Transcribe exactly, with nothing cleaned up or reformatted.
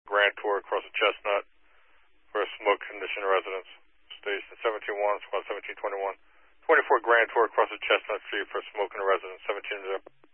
Grand Tour across the Chestnut for a smoke condition residence. Station seventeen one, squad seventeen twenty-one. twenty-four Grand Tour across the Chestnut Street for a smoke in a residence. seventeen zero.